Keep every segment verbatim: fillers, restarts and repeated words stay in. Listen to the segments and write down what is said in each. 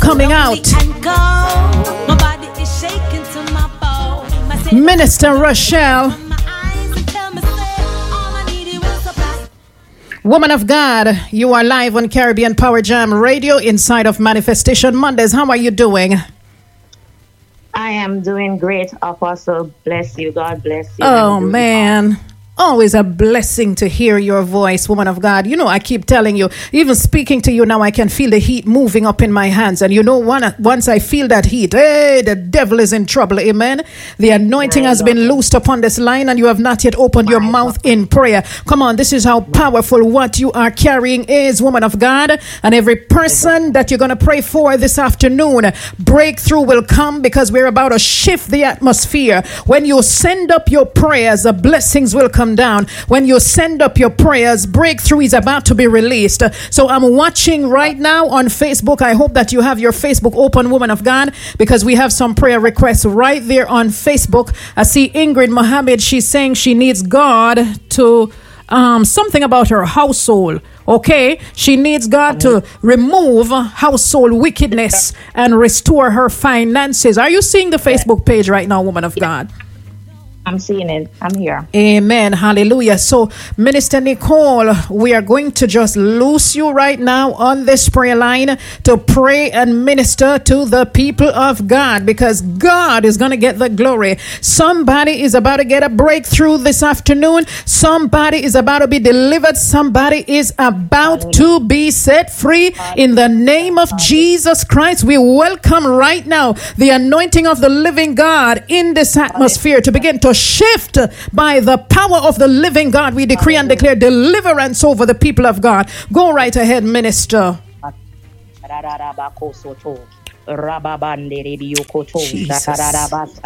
coming out. Minister Rochelle. Woman of God, you are live on Caribbean Power Jam Radio inside of Manifestation Mondays. How are you doing? I am doing great, Apostle. Bless you. God bless you. Oh, man. Always a blessing to hear your voice, woman of God. You know, I keep telling you, even speaking to you now, I can feel the heat moving up in my hands. And you know, one, once I feel that heat, hey, the devil is in trouble. Amen. The anointing has been loosed upon this line and you have not yet opened your mouth in prayer. Come on, this is how powerful what you are carrying is, woman of God. And every person that you're going to pray for this afternoon, breakthrough will come because we're about to shift the atmosphere. When you send up your prayers, the blessings will come down. When you send up your prayers, breakthrough is about to be released. So I'm watching right now on Facebook. I hope that you have your Facebook open, woman of God, because we have some prayer requests right there on Facebook. I see Ingrid Mohammed. She's saying she needs God to um, something about her household. Okay, she needs God to remove household wickedness and restore her finances. Are you seeing the Facebook page right now, woman of God? I'm seeing it. I'm here. Amen. Hallelujah. So, Minister Nicole, we are going to just loose you right now on this prayer line to pray and minister to the people of God, because God is going to get the glory. Somebody is about to get a breakthrough this afternoon. Somebody is about to be delivered. Somebody is about to be set free in the name of Jesus Christ. We welcome right now the anointing of the living God in this atmosphere to begin to shift by the power of the living God. We decree and declare deliverance over the people of God. Go right ahead, minister. Jesus.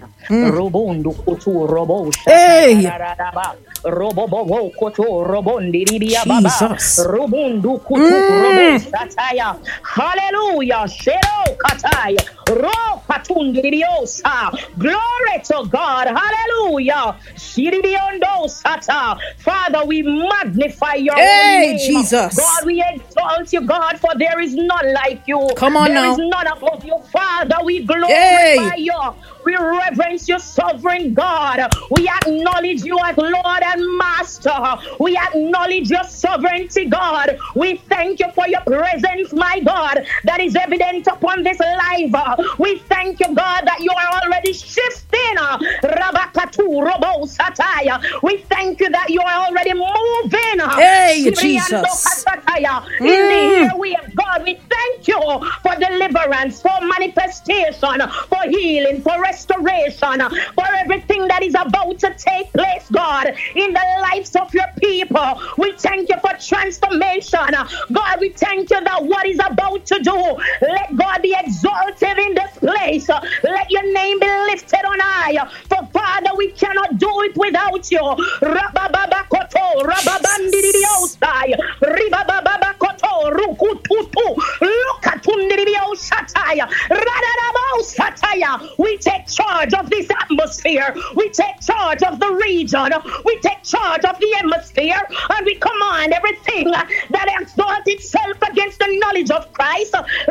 Mm. Hey. Robobo koto robondi ribiaba robundu kutu robo sataya. Hallelujah. Shero kataya ro patundi ribiosa. Glory to God. Hallelujah. Shiribiondo sata. Father, we magnify your hey, holy name. Jesus. God, we exalt you, God, for there is none like you. Come on there now. There is none above you, Father. We glorify hey. you. We reverence you, sovereign God. We acknowledge you as Lord and Master. We acknowledge your sovereignty, God. We thank you for your presence, my God, that is evident upon this life. We thank you, God, that you are already shifting. Rabakatu robo sataya. We thank you that you are already moving. Hey, Jesus. In the airway of God, we thank you for deliverance, for manifestation, for healing, for restoration, for everything that is about to take place, God, in the lives of your people. We thank you for transformation. God, we thank you that what is about to do, let God be exalted in this place. Let your name be lifted on high. For Father, we cannot do it without you. Rabababakoto, rababandidiosai, ribababakoto, rukututu, lukatundidiosataya, radadabosataya. We take charge of this atmosphere. We take charge of the region. We take charge of the atmosphere, and we command everything that exalts itself against the knowledge of Christ.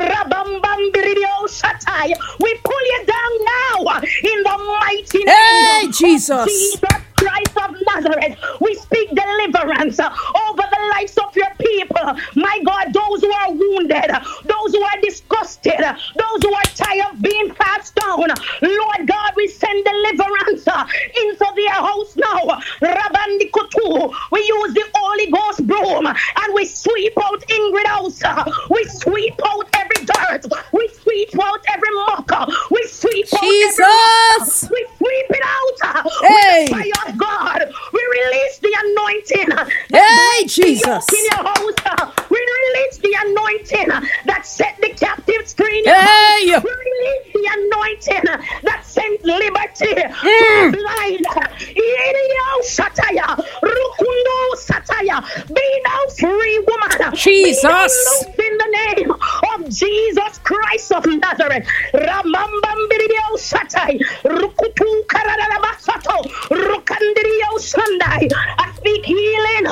We pull you down now in the mighty name hey, of Jesus. Jesus Christ of Nazareth. We speak deliverance over the lives of your people. My God, those who are wounded, those who are disgusted, those who are tired of being passed down. Lord God, we send deliverance into their house now. Rabandikutu. We use the Holy Ghost broom and we sweep out Ingrid house. We sweep out every dirt. We sweep out every muck. We sweep out Jesus. every muck. We sweep it out. Hey. With the fire of God. We release the anointing. Hey, Jesus. In your house. We release the anointing that set the captives free. Hey. We release the anointing that sent liberty mm. to the blind. Sataya. Rukundo Sataya. Be now free, woman. Jesus. Be in the name of Jesus Christ of Nazareth. Ramambambirio Satai. Rukutu Karadabasato. Rukandirio Sandai. I speak healing.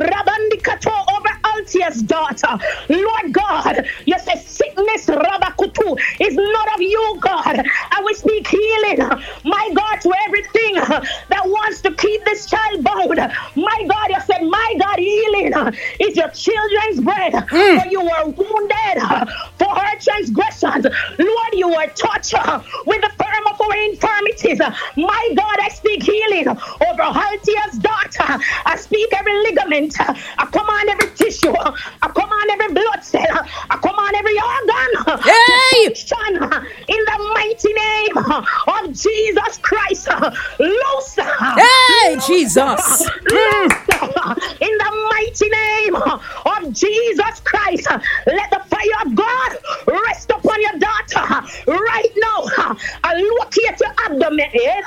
Rabandikato over Altia's daughter. Lord God, you say sickness, Rabakutu. is not of you, God. And we speak healing, my God, to everything that wants to keep this child bound. My God, you said, my God, healing is your children's bread. Mm. For you were wounded for her transgressions. Lord, you were touched with the firm of our infirmities. My God, I speak healing over Altia's daughter. I speak every ligament. I command every tissue. I command every blood cell. I command every organ. Hey! In the mighty name of Jesus Christ. Loose. Hey, loose, Jesus. Loose. In the mighty name of Jesus Christ. Let the fire of God rest upon your daughter right now. I locate your abdomen.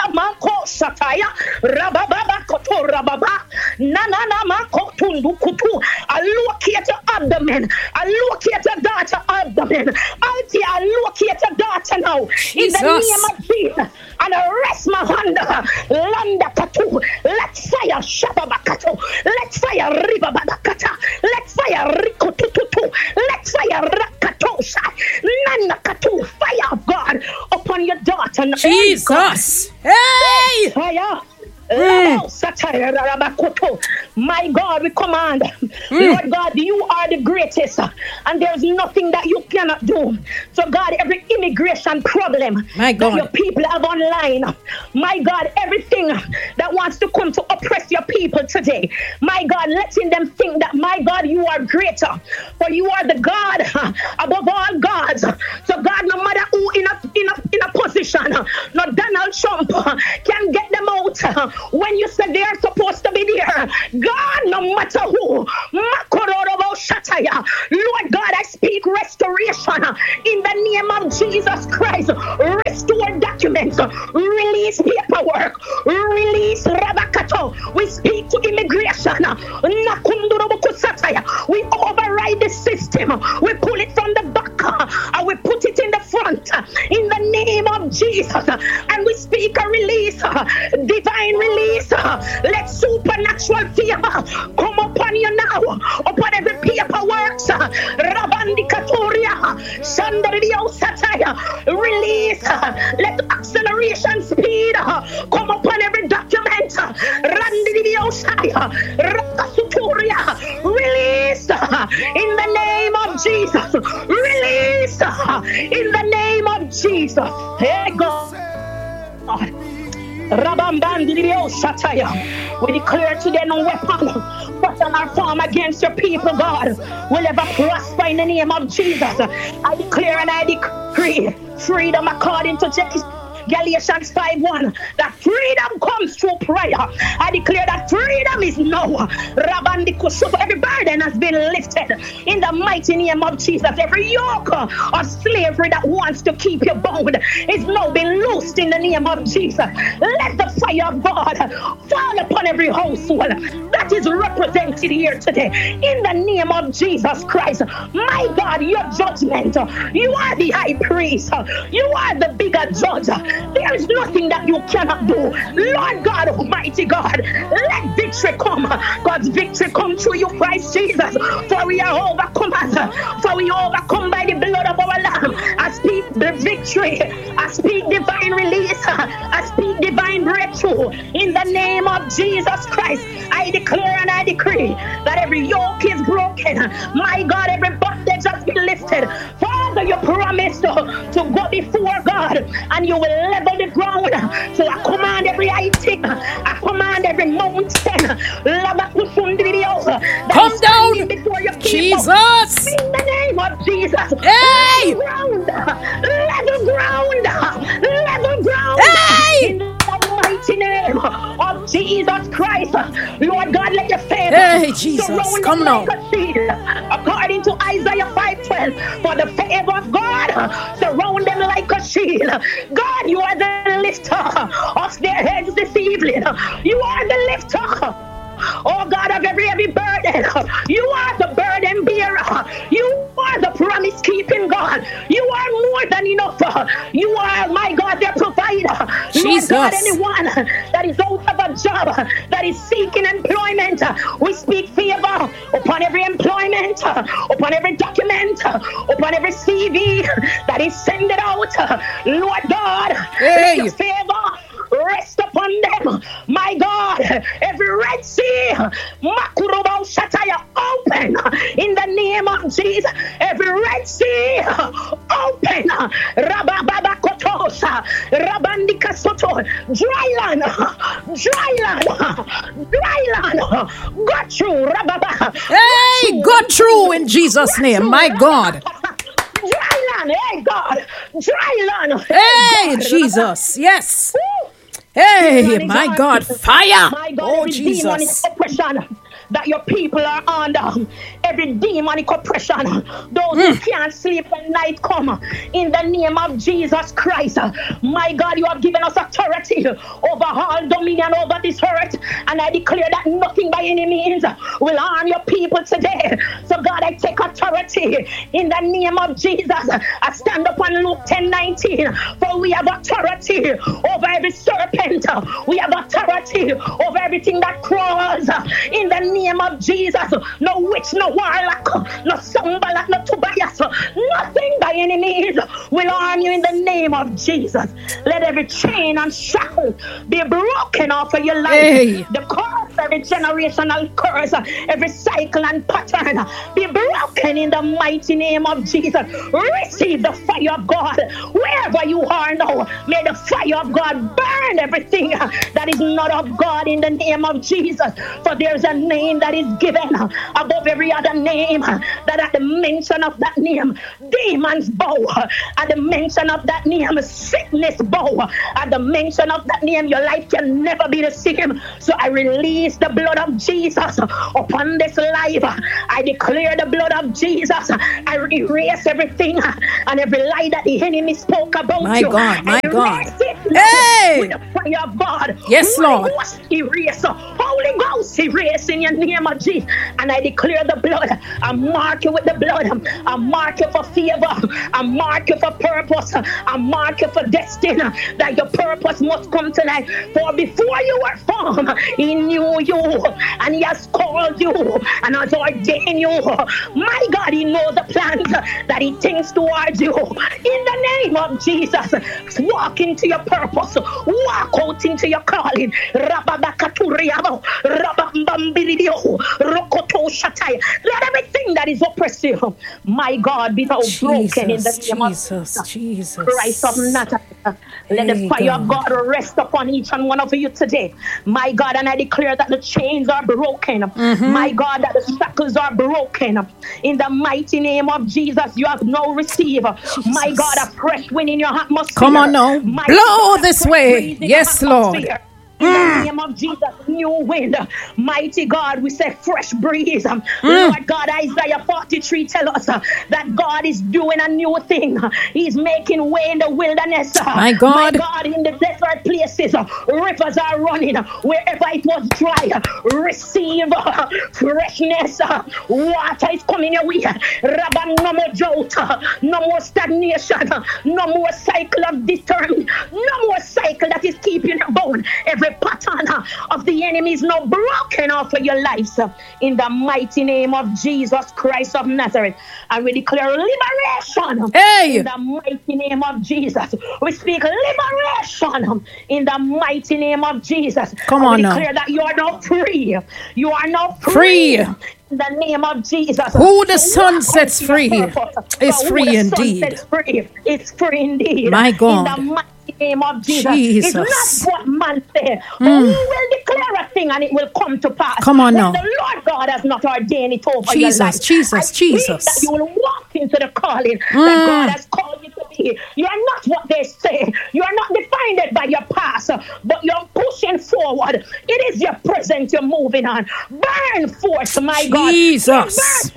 I locate your abdomen. I locate your daughter abdomen. Auntie, I locate your daughter now. Jesus. In the name of Jesus. And I rest my hand. Landa katu. Let fire shababakato. Let fire ribabakata. Let fire rikotututu. Let fire rakatosha. Nanakatu. Fire of God upon your daughter. Jesus. Hey! Fire. Mm. My God, we command, mm. Lord God, you are the greatest, and there's nothing that you cannot do. So God, every immigration problem my God. that your people have online, my God, everything that wants to come to oppress your people today, my God, letting them think that, my God, you are greater, for you are the God above all gods. So God, no matter who in a, in a, in a position, no Donald Trump can get them out. When you said they are supposed to be there, God, no matter who, Lord God, I speak restoration in the name of Jesus Christ. Restore documents, release paperwork, release Rabakato. We speak to immigration. We override the system. We pull it from the back and we put it in the front in the name of Jesus. And we speak a release, divine release. Let supernatural favor come upon you now, upon every paperwork. Rabandi Katoria, Sandario Sataya, release. Let acceleration speed come upon every document. Randidio Saya, Rakasuturia, release in the name of Jesus. Release in the name of Jesus. Hey God. We declare today no weapon formed or formed against your people, God, will ever prosper in the name of Jesus. I declare and I decree freedom according to Genesis. Galatians five one, that freedom comes through prayer. I declare that freedom is now. Every burden has been lifted in the mighty name of Jesus. Every yoke of slavery that wants to keep you bound is now being loosed in the name of Jesus. Let the fire of God fall upon every household that is represented here today in the name of Jesus Christ. My God, your judgment, you are the high priest, you are the bigger judge. There is nothing that you cannot do. Lord God, Almighty God, let victory come. God's victory come through you, Christ Jesus. For we are overcomers. For we overcome by the blood of our Lamb. I speak the victory. I speak divine release. I speak divine breakthrough. In the name of Jesus Christ, I declare and I decree that every yoke is broken. My God, every bondage has been lifted. Father, you promised to, to go before God and you will level the ground. So I command every item, I command every mountain. Come down, before your Jesus. In the name of Jesus. Hey! Level ground, level ground, level ground. Hey! In the mighty name of Jesus Christ, Lord God, let your favor. Hey, Jesus, come now. According to Isaiah five twelve, for the favor of God surround them like a shield. God, you are the lifter of their heads this evening. You are the lifter, oh God, of every heavy burden. You are the burden bearer. You are the promise keeping God. You are more more than enough. You are, my God, their provider. Jesus. Lord God, anyone that is out of a job, that is seeking employment, we speak favor upon every employment, upon every document, upon every C V that is sent out. Lord God, hey. let your favor rest upon them. My God, every Red Sea, Makurubo Shataya, open in the name of Jesus. Every Red Sea, open. Rabababa Kotosa, Rabandika Soto, dry land, dry land, dry land. Got through, Rababa. Hey, got through in Jesus' name, my God. Dry land, hey God, dry land. Hey, Jesus, yes. Woo. Hey, my God, fire. My God, Oh, every demonic Jesus. oppression that your people are under, every demonic oppression, those mm. who can't sleep when night come, in the name of Jesus Christ. My God, you have given us authority over all dominion over this earth, and I declare that nothing by any means will harm your people today. So God, I take authority in the name of Jesus. I stand upon Luke ten nineteen, for we have authority over every serpent. We have authority over everything that crawls in the name of Jesus. No witch, no warlock, no Sambalat, no Tobias, nothing by any means will harm you in the name of Jesus. Let every chain and shackle be broken off of your life. Hey. The curse, every generational curse, every cycle and pattern be broken in the mighty name of Jesus. Receive the fire of God wherever you are now. May the fire of God burn everything that is not of God in the name of Jesus. For there's a name that is given above every other name, that at the mention of that name, demons bow. At the mention of that name, sickness bow. At the mention of that name, your life can never be the same. So I release the blood of Jesus upon this life. I declare the blood of Jesus. I erase everything and every lie that the enemy spoke about my you. God, my I God. It, hey! With the fire of God. Yes, Lord. Erase. Holy Ghost, erase in your name of Jesus. And I declare the blood. I mark you with the blood. I mark you for favor. I mark you for purpose. I mark you for destiny. That your purpose must come tonight. For before you were formed, He knew you. And He has called you. And has ordained you. My God, He knows the plans that He thinks towards you. In the name of Jesus, walk into your purpose. Walk out into your calling. Let everything that is oppressive, my God, be now broken in the name Jesus, of Jesus. Christ of Nazareth. Let the fire of God rest upon each and one of you today. My God, and I declare that the chains are broken. Mm-hmm. My God, that the shackles are broken. In the mighty name of Jesus, you have now received, my God, a fresh wind in your atmosphere. Come on now. My Blow God, this way. Yes, Lord. In the name of Jesus, new wind, mighty God, we say fresh breeze. Mm. Lord God, Isaiah forty-three tell us uh, that God is doing a new thing. He's making way in the wilderness. Uh, My God. My God, in the desert places, uh, rivers are running. Wherever it was dry, uh, receive uh, freshness. Uh, water is coming your way. Rabban, no more drought, uh, no more stagnation, uh, no more cycle of determined, no more cycle that is keeping your bone. Every pattern uh, of the enemy is now broken off of your lives uh, in the mighty name of Jesus Christ of Nazareth. And we declare liberation hey. in the mighty name of Jesus. We speak liberation in the mighty name of Jesus. Come and on we now. declare that you are now free. You are now free. Free. In the name of Jesus. Who the Son sets free is free indeed. Free. It's free indeed. My God. In the mighty name of Jesus. Jesus. It's not what man says, but Mm. He will declare a thing and it will come to pass. Come on when now. the Lord God has not ordained it over Jesus, your life. Jesus, I Jesus. That you will walk into the calling Mm. that God has called you to be. You are not what they say. You are not defined by your past, but you're pushing forward. It is your present you're moving on. Burn forth, my God. Jesus. Burn for what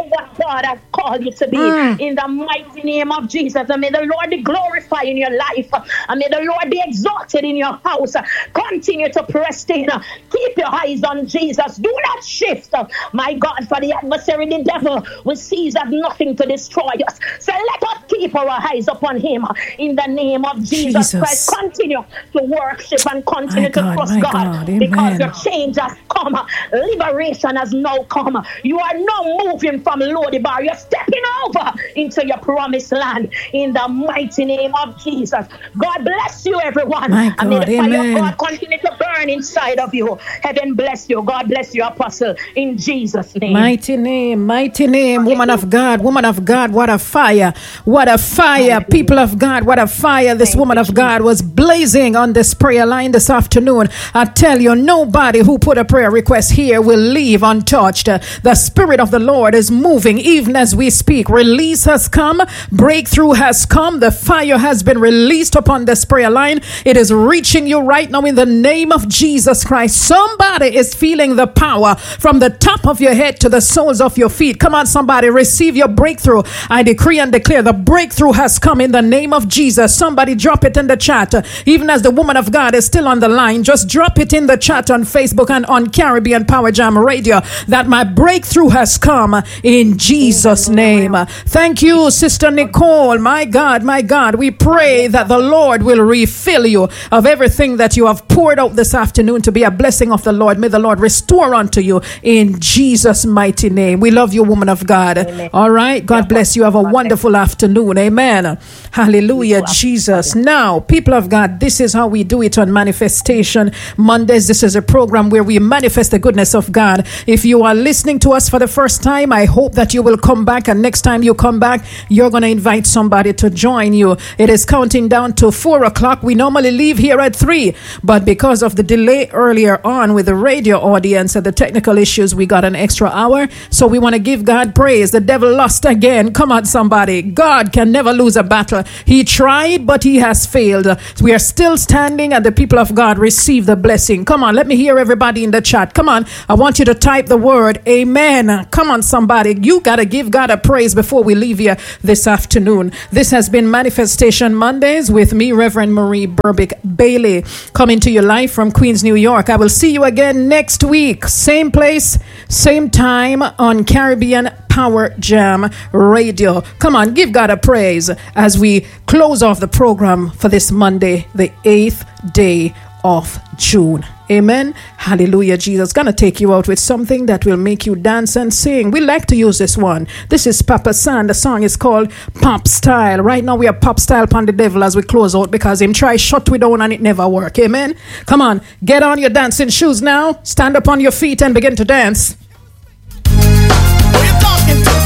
God has called you to be. Mm. In the mighty name of Jesus. And may the Lord be glorified in your life. And may the Lord be exalted in your house. Continue to press in. Keep your eyes on Jesus. Do not shift. My God, for the adversary, the devil, will seize at nothing to destroy us. So let us keep our eyes upon him. In the name of Jesus, Jesus. Christ, continue to worship and continue my to God, trust God. God. Because your change has come. Liberation has now come. You are now moving from Lodebar. You're stepping over into your promised land. In the mighty name of Jesus. God bless you, everyone. My God, and may the fire amen. of God continue to burn inside of you. Heaven bless you. God bless you, Apostle. In Jesus' name. Mighty name, mighty name, woman of God, woman of God, what a fire, what a fire, people of God, what a fire this woman of God was blazing on this prayer line this afternoon. I tell you, nobody who put a prayer request here will leave untouched. The Spirit of the Lord is moving even as we speak. Release has come, breakthrough has come, the fire has been released upon this prayer line. It is reaching you right now in the name of Jesus Christ. Somebody is feeling the power from the top of your head to the soles of your feet. Come on, somebody, receive your breakthrough. I decree and declare the breakthrough has come in the name of Jesus. Somebody drop it in the chat. Even as the woman of God is still on the line, just drop it in the chat on Facebook and on Caribbean Power Jam Radio that my breakthrough has come in Jesus' name. Thank you, Sister Nicole. My God, my God, we pray that the Lord will refill you of everything that you have poured out this afternoon to be a blessing of the Lord. May the Lord restore unto you in Jesus' mighty name. We love you, woman of God. Amen. All right. God bless you. Have a wonderful afternoon. Amen. Hallelujah, Jesus. Now, people of God, this is how we do it on Manifestation Mondays. This is a program where we manifest the goodness of God. If you are listening to us for the first time, I hope that you will come back. And next time you come back, you're going to invite somebody to join you. It is counting down to four o'clock. We normally leave here at three, but because of the delay earlier on with the radio audience and the technical issues, we got an extra hour. So we want to give God praise. The devil lost again. Come on, somebody. God can never lose a battle. He tried, but he has failed. We are still standing, and the people of God receive the blessing. Come on, let me hear everybody in the chat. Come on, I want you to type the word amen. Come on, somebody. You got to give God a praise before we leave here this afternoon. This has been Manifestation Mondays with me, Reverend Marie Burbick Bailey, coming to your live from Queens, New York. I will see you again next week. Same place, same time on Caribbean Power Jam Radio. Come on, give God a praise as we close off the program for this Monday, the eighth day of June. Amen. Hallelujah. Jesus gonna take you out with something that will make you dance and sing. We like to use this one. This is Papa San. The song is called Pop Style. Right now we are pop style upon the devil as we close out because him try shut we down and it never work. Amen. Come on, get on your dancing shoes now. Stand up on your feet and begin to dance. Who you talking to?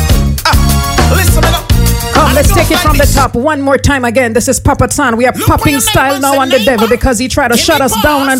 Ah, listen up. Come, let's take it from the top one more time again. This is Papa San. We are popping style now on the devil because he tried to shut us down and